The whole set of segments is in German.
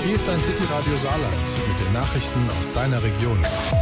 Hier ist dein City-Radio Saarland mit den Nachrichten aus deiner Region.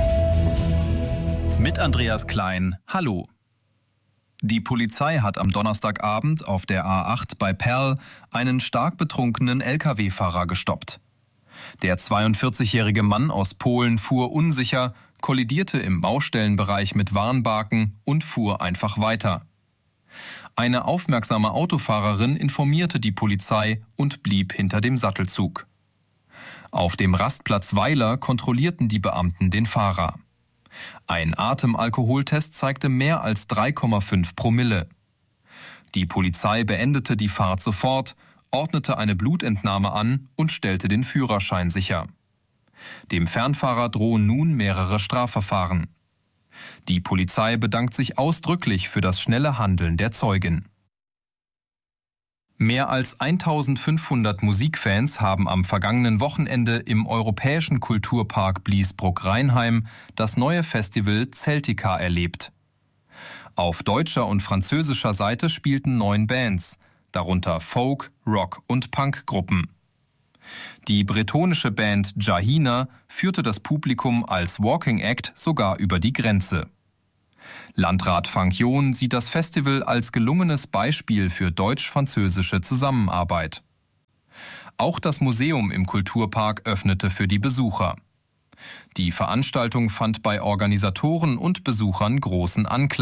Mit Andreas Klein. Hallo. Die Polizei hat am Donnerstagabend auf der A8 bei Perl einen stark betrunkenen Lkw-Fahrer gestoppt. Der 42-jährige Mann aus Polen fuhr unsicher, kollidierte im Baustellenbereich mit Warnbarken und fuhr einfach weiter. Eine aufmerksame Autofahrerin informierte die Polizei und blieb hinter dem Sattelzug. Auf dem Rastplatz Weiler kontrollierten die Beamten den Fahrer. Ein Atemalkoholtest zeigte mehr als 3,5 Promille. Die Polizei beendete die Fahrt sofort, ordnete eine Blutentnahme an und stellte den Führerschein sicher. Dem Fernfahrer drohen nun mehrere Strafverfahren. Die Polizei bedankt sich ausdrücklich für das schnelle Handeln der Zeugin. Mehr als 1500 Musikfans haben am vergangenen Wochenende im Europäischen Kulturpark Bliesbruck-Rheinheim das neue Festival Celtica erlebt. Auf deutscher und französischer Seite spielten 9 Bands, darunter Folk-, Rock- und Punk-Gruppen. Die bretonische Band Jahina führte das Publikum als Walking Act sogar über die Grenze. Landrat Frank John sieht das Festival als gelungenes Beispiel für deutsch-französische Zusammenarbeit. Auch das Museum im Kulturpark öffnete für die Besucher. Die Veranstaltung fand bei Organisatoren und Besuchern großen Anklang.